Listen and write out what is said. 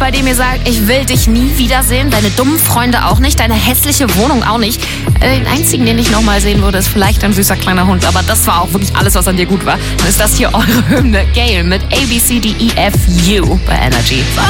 bei dem ihr sagt, ich will dich nie wiedersehen, deine dummen Freunde auch nicht, deine hässliche Wohnung auch nicht. Den einzigen, den ich nochmal sehen würde, ist vielleicht ein süßer kleiner Hund, aber das war auch wirklich alles, was an dir gut war. Dann ist das hier eure Hymne, Gayle mit ABCDEFU bei Energy.